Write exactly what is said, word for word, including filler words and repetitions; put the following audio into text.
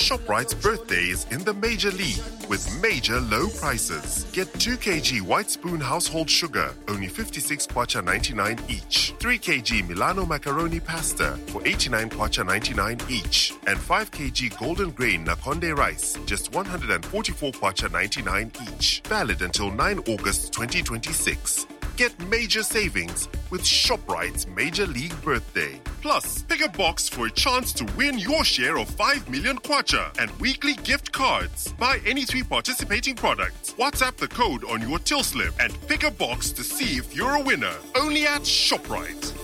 ShopRite's birthdays in the Major League with major low prices. Get two kilograms White Spoon household sugar, only fifty-six kwacha ninety-nine each. three kilograms Milano macaroni pasta for eighty-nine kwacha ninety-nine each. And five kilograms golden grain Nakonde rice, just one hundred forty-four kwacha ninety-nine each. Valid until the ninth of August twenty twenty-six. Get major savings with ShopRite's Major League Birthday. Plus, pick a box for a chance to win your share of five million kwacha and weekly gift cards. Buy any three participating products. WhatsApp the code on your till slip and pick a box to see if you're a winner. Only at ShopRite.